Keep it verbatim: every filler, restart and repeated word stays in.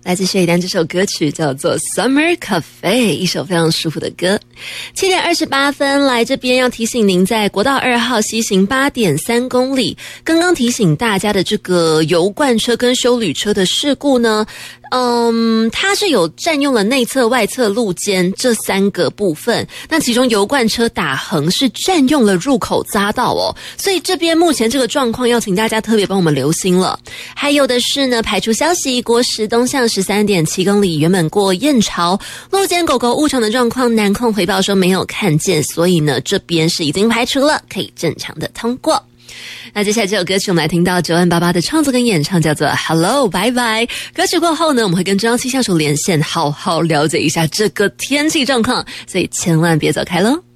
来自谢以丹这首歌曲叫做 Summer Cafe， 一首非常舒服的歌。七点二十八分，来这边要提醒您，在国道二号西行 八点三公里，刚刚提醒大家的这个油罐车跟休旅车的事故呢，嗯，它是有占用了内侧外侧路肩这三个部分，那其中油罐车打横是占用了入口匝道哦，所以这边目前这个状况要请大家特别帮我们留心了。还有的是呢，排除消息，国十东向 十三点七公里，原本过燕巢路肩狗狗误闯的状况，南控回报说没有看见，所以呢这边是已经排除了，可以正常的通过。那接下来这首歌曲我们来听到九万八八的创作跟演唱，叫做 Hello Bye Bye。 歌曲过后呢，我们会跟中央气象署连线，好好了解一下这个天气状况，所以千万别走开咯。